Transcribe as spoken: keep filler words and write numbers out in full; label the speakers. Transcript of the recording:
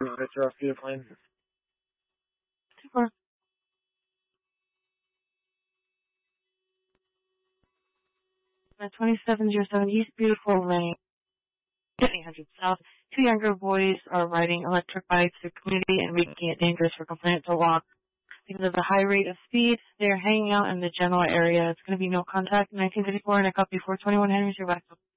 Speaker 1: Metro Feeder Plane.
Speaker 2: Super. At twenty-seven oh seven East Beautiful Lane, eight hundred South, two younger boys are riding electric bikes through community and making it dangerous for complainant to walk. Because of the high rate of speed, they are hanging out in the general area. It's going to be no contact. nineteen fifty-four and a copy four twenty-one Henry Survival.